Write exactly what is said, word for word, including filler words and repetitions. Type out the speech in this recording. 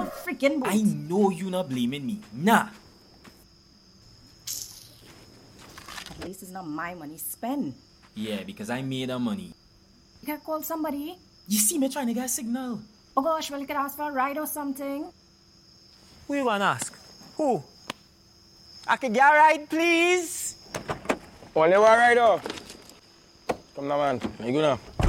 whole freaking boat. I know you not blaming me. Nah. At least it's not my money spent. Yeah, because I made the money. You can call somebody. You see me trying to get a signal. Oh gosh, well, you could ask for a ride or something. Who you gonna ask? Who? I could get a ride, please? Only one ride, oh. Come now, man. You go now.